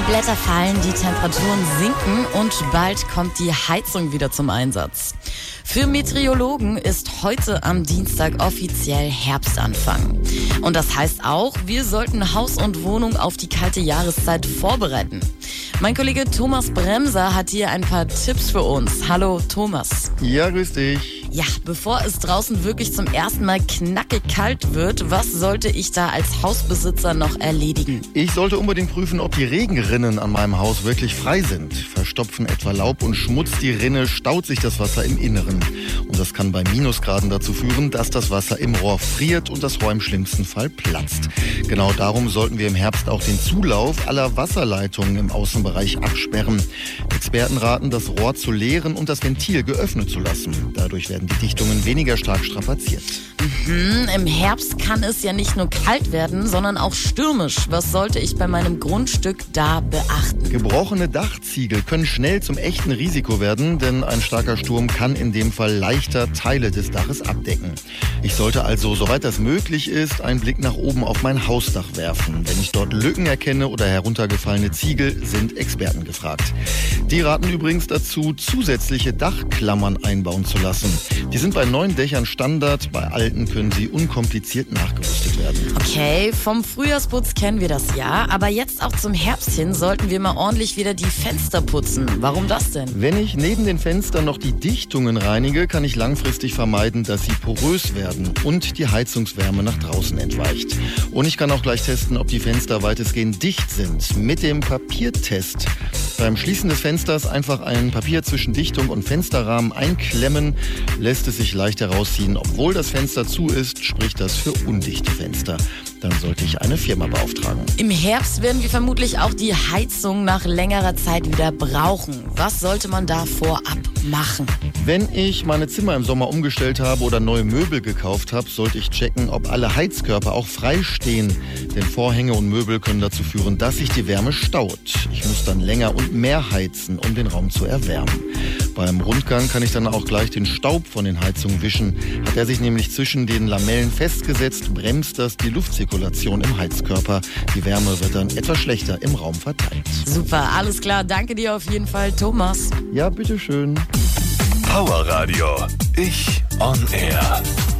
Blätter fallen, die Temperaturen sinken und bald kommt die Heizung wieder zum Einsatz. Für Meteorologen ist heute am Dienstag offiziell Herbstanfang. Und das heißt auch, wir sollten Haus und Wohnung auf die kalte Jahreszeit vorbereiten. Mein Kollege Thomas Bremser hat hier ein paar Tipps für uns. Hallo Thomas. Ja, grüß dich. Ja, bevor es draußen wirklich zum ersten Mal knackig kalt wird, was sollte ich da als Hausbesitzer noch erledigen? Ich sollte unbedingt prüfen, ob die Regenrinnen an meinem Haus wirklich frei sind. Verstopfen etwa Laub und Schmutz die Rinne, staut sich das Wasser im Inneren. Und das kann bei Minusgraden dazu führen, dass das Wasser im Rohr friert und das Rohr im schlimmsten Fall platzt. Genau darum sollten wir im Herbst auch den Zulauf aller Wasserleitungen im Außenbereich absperren. Experten raten, das Rohr zu leeren und das Ventil geöffnet zu lassen. Dadurch werden die Dichtungen weniger stark strapaziert. Im Herbst kann es ja nicht nur kalt werden, sondern auch stürmisch. Was sollte ich bei meinem Grundstück da beachten? Gebrochene Dachziegel können schnell zum echten Risiko werden, denn ein starker Sturm kann in dem Fall leichter Teile des Daches abdecken. Ich sollte also, soweit das möglich ist, einen Blick nach oben auf mein Hausdach werfen. Wenn ich dort Lücken erkenne oder heruntergefallene Ziegel, sind Experten gefragt. Die raten übrigens dazu, zusätzliche Dachklammern einbauen zu lassen. Die sind bei neuen Dächern Standard, bei alten können sie unkompliziert nachgerüstet werden. Okay, vom Frühjahrsputz kennen wir das ja, aber jetzt auch zum Herbst hin sollten wir mal ordentlich wieder die Fenster putzen. Warum das denn? Wenn ich neben den Fenstern noch die Dichtungen reinige, kann ich langfristig vermeiden, dass sie porös werden und die Heizungswärme nach draußen entweicht. Und ich kann auch gleich testen, ob die Fenster weitestgehend dicht sind. Mit dem Papiertest. Beim Schließen des Fensters einfach ein Papier zwischen Dichtung und Fensterrahmen einklemmen, lässt es sich leicht herausziehen. Obwohl das Fenster zu ist, spricht das für undichte Fenster. Dann sollte ich eine Firma beauftragen. Im Herbst werden wir vermutlich auch die Heizung nach längerer Zeit wieder brauchen. Was sollte man da vorab machen? Wenn ich meine Zimmer im Sommer umgestellt habe oder neue Möbel gekauft habe, sollte ich checken, ob alle Heizkörper auch frei stehen. Denn Vorhänge und Möbel können dazu führen, dass sich die Wärme staut. Ich muss dann länger und mehr heizen, um den Raum zu erwärmen. Beim Rundgang kann ich dann auch gleich den Staub von den Heizungen wischen. Hat er sich nämlich zwischen den Lamellen festgesetzt, bremst das die Luftzirkulation im Heizkörper. Die Wärme wird dann etwas schlechter im Raum verteilt. Super, alles klar. Danke dir auf jeden Fall, Thomas. Ja, bitteschön. Power Radio. Ich on Air.